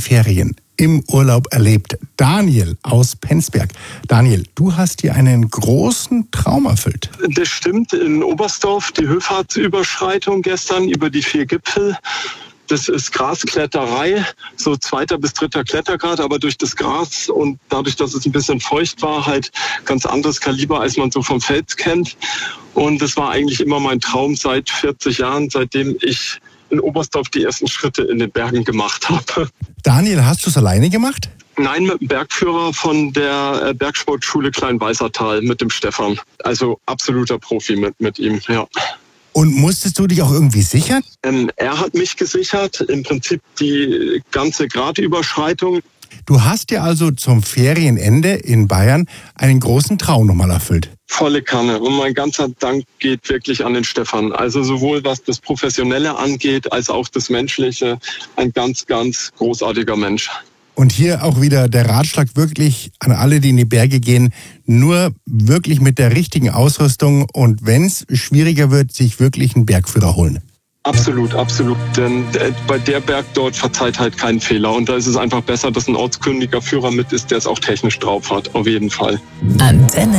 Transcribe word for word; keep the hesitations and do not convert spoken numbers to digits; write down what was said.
Ferien im Urlaub erlebt. Daniel aus Penzberg. Daniel, du hast dir einen großen Traum erfüllt. Das stimmt, in Oberstdorf die Hölfhardt-Überschreitung gestern über die vier Gipfel. Das ist Graskletterei, so zweiter bis dritter Klettergrad, aber durch das Gras und dadurch, dass es ein bisschen feucht war, halt ganz anderes Kaliber, als man so vom Fels kennt. Und das war eigentlich immer mein Traum seit vierzig Jahren, seitdem ich in Oberstdorf die ersten Schritte in den Bergen gemacht habe. Daniel, hast du es alleine gemacht? Nein, mit dem Bergführer von der Bergsportschule Kleinweißertal, mit dem Stefan. Also absoluter Profi mit, mit ihm, ja. Und musstest du dich auch irgendwie sichern? Ähm, er hat mich gesichert, im Prinzip die ganze Gradüberschreitung. Du hast dir also zum Ferienende in Bayern einen großen Traum nochmal erfüllt. Volle Kanne. Und mein ganzer Dank geht wirklich an den Stefan. Also sowohl was das Professionelle angeht, als auch das Menschliche. Ein ganz, ganz großartiger Mensch. Und hier auch wieder der Ratschlag wirklich an alle, die in die Berge gehen, nur wirklich mit der richtigen Ausrüstung und wenn es schwieriger wird, sich wirklich einen Bergführer holen. Absolut, absolut. Denn bei der Berg dort verzeiht halt keinen Fehler. Und da ist es einfach besser, dass ein ortskundiger Führer mit ist, der es auch technisch drauf hat. Auf jeden Fall. Antenne.